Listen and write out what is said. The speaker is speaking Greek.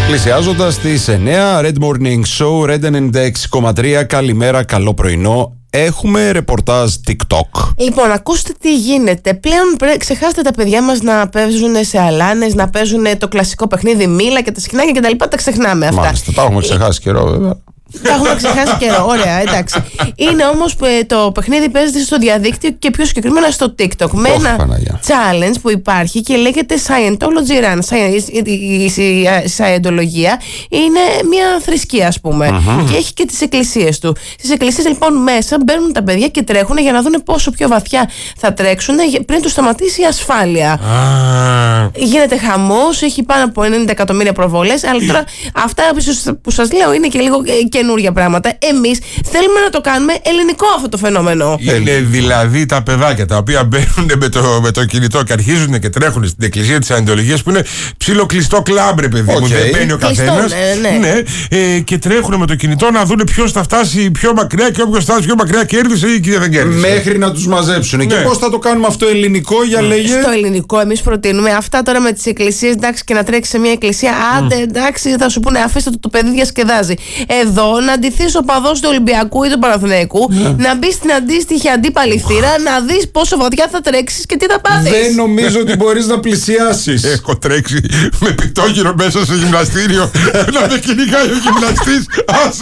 Πλησιάζοντας τις 9, Red Morning Show, Red 96,3. Καλημέρα, καλό πρωινό. Έχουμε ρεπορτάζ TikTok. Λοιπόν, ακούστε τι γίνεται. Πλέον ξεχάστε τα παιδιά μας να παίζουν σε αλάνες, να παίζουν το κλασικό παιχνίδι μήλα και τα σκηνάκια κτλ. Τα ξεχνάμε αυτά. Μάλιστα, τα έχουμε ξεχάσει καιρό, βέβαια. Τα έχουμε ξεχάσει καιρό. Ωραία, εντάξει. Είναι όμως το παιχνίδι παίζεται στο διαδίκτυο και πιο συγκεκριμένα στο TikTok. Με ένα challenge που υπάρχει και λέγεται Scientology Run. Η Σαϊεντολογία είναι μια θρησκεία, ας πούμε. Και έχει και τις εκκλησίες του. Στις εκκλησίες λοιπόν μέσα μπαίνουν τα παιδιά και τρέχουν για να δουν πόσο πιο βαθιά θα τρέξουν πριν τους σταματήσει η ασφάλεια. Γίνεται χαμός, έχει πάνω από 90 εκατομμύρια προβολές. Αλλά τώρα αυτά που σας λέω είναι και λίγο καινούργια πράγματα. Εμείς θέλουμε να το κάνουμε ελληνικό αυτό το φαινόμενο. Είναι δηλαδή τα παιδάκια τα οποία μπαίνουν με το κινητό και αρχίζουν και τρέχουν στην εκκλησία της Σαϊεντολογίας, που είναι ψιλοκλειστό κλαμπ, ρε παιδί μου. Δεν μπαίνει ο καθένας. Και τρέχουν με το κινητό να δουν ποιος θα φτάσει πιο μακριά και όποιος φτάσει πιο μακριά κέρδισε ή δεν κέρδισε. Μέχρι να τους μαζέψουν. Και πώς θα το κάνουμε αυτό ελληνικό, για λέγε. Στο ελληνικό, εμείς προτείνουμε αυτά τώρα με τις εκκλησίες. Εντάξει, και να τρέξει σε μια εκκλησία. Άντε, εντάξει, θα σου πούνε αφήστε το παιδί διασκεδάζει. Εδώ να ντυθείς ο παδός του Ολυμπιακού ή του Παναθηναϊκού, να μπεις στην αντίστοιχη αντίπαλη θύρα, να δεις πόσο βαθιά θα τρέξεις και τι θα πάθεις. Δεν νομίζω ότι μπορείς να πλησιάσεις. Έχω τρέξει με πιτόγυρο μέσα σε γυμναστήριο να με κυνηγάει ο γυμναστής.